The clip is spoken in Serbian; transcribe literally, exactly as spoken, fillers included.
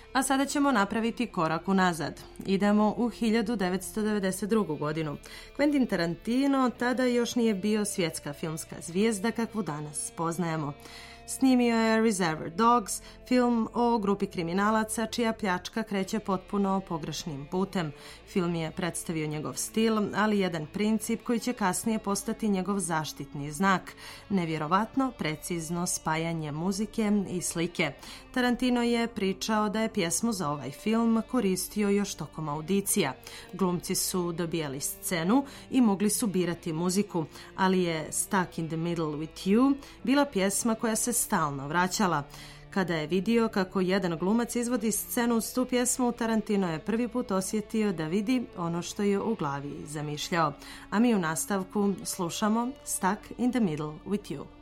A sada ćemo napraviti korak unazad. Idemo u hiljadu devetsto devedeset drugu. godinu. Quentin Tarantino tada još nije bio svjetska filmska zvijezda kakvu danas poznajemo. Snimio je Reservoir Dogs, film o grupi kriminalaca čija pljačka kreće potpuno pogrešnim putem. Film je predstavio njegov stil, ali jedan princip koji će kasnije postati njegov zaštitni znak. Nevjerovatno precizno spajanje muzike i slike. Tarantino je pričao da je pjesmu za ovaj film koristio još tokom audicija. Glumci su dobijali scenu i mogli su birati muziku, ali je Stuck in the Middle with You bila pjesma koja se stalno vraćala. Kada je vidio kako jedan glumac izvodi scenu uz tu pjesmu, Tarantino je prvi put osjetio da vidi ono što je u glavi zamišljao. A mi u nastavku slušamo Stuck in the Middle with You.